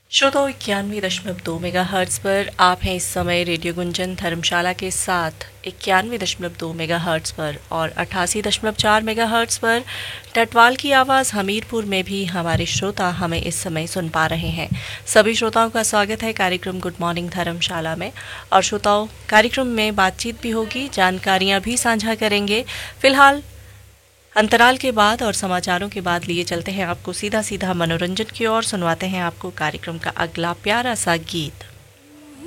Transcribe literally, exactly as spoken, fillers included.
श्रोताओ इक्यानवे दशमलव दो मेगा हर्ट्स पर आप हैं इस समय रेडियो गुंजन धर्मशाला के साथ इक्यानवे दशमलव दो मेगा हर्ट्स पर और अट्ठासी दशमलव चार मेगा हर्ट्स पर टटवाल की आवाज़ हमीरपुर में भी हमारे श्रोता हमें इस समय सुन पा रहे हैं। सभी श्रोताओं का स्वागत है कार्यक्रम गुड मॉर्निंग धर्मशाला में। और श्रोताओं, कार्यक्रम में बातचीत भी होगी, जानकारियाँ भी साझा करेंगे। फिलहाल अंतराल के बाद और समाचारों के बाद लिए चलते हैं आपको सीधा सीधा मनोरंजन की ओर, सुनवाते हैं आपको कार्यक्रम का अगला प्यारा सा गीत।